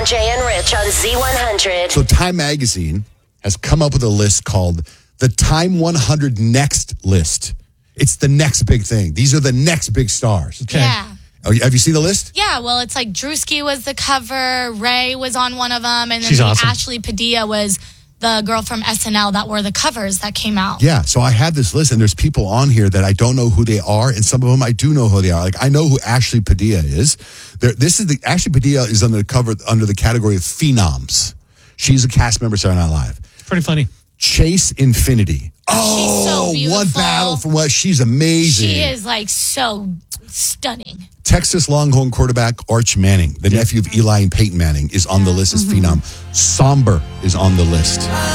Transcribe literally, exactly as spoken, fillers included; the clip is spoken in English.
and Jay and Rich on Z one hundred. So Time Magazine has come up with a list called the Time one hundred Next List. It's the next big thing. These are the next big stars. Okay. Yeah. Oh, have you seen the list? Yeah, well, it's like Drewski was the cover, Ray was on one of them, and then She's the awesome. Ashley Padilla was the girl from S N L that were the covers that came out. Yeah, so I had this list, and there's people on here that I don't know who they are, and some of them I do know who they are. Like, I know who Ashley Padilla is. There, this is the Ashley Padilla is under the cover under the category of phenoms. She's a cast member of Saturday Night Live. Pretty funny. Chase Infinity. Oh, so beautiful. one battle from what? She's amazing. She is like so stunning. Texas Longhorn quarterback Arch Manning, the nephew of Eli and Peyton Manning, is on the list as phenom. Somber is on the list.